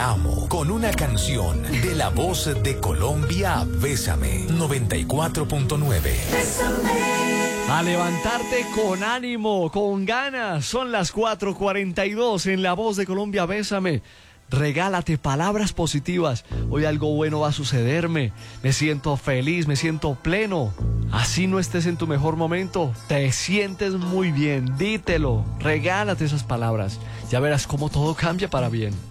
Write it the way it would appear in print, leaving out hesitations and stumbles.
Amo, con una canción de la voz de Colombia, Bésame, 94.9. A levantarte con ánimo, con ganas. Son las 4:42 en La Voz de Colombia, Bésame. Regálate palabras positivas. Hoy algo bueno va a sucederme. Me siento feliz, me siento pleno. Así no estés en tu mejor momento, te sientes muy bien. Dítelo, regálate esas palabras. Ya verás cómo todo cambia para bien.